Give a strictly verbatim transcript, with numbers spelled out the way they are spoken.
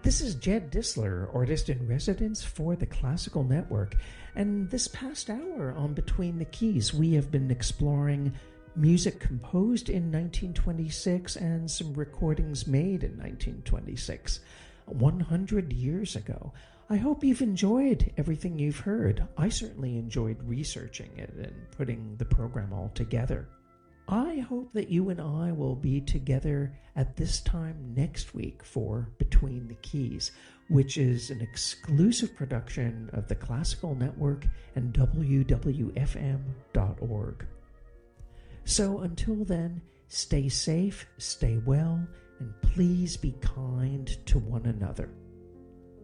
This is Jed Disler, artist in residence for the Classical Network, and this past hour on Between the Keys we have been exploring music composed in nineteen twenty-six and some recordings made in nineteen twenty-six, one hundred years ago. I hope you've enjoyed everything you've heard. I certainly enjoyed researching it and putting the program all together. I hope that you and I will be together at this time next week for Between the Keys, which is an exclusive production of the Classical Network and W W F M dot org. So until then, stay safe, stay well, and please be kind to one another.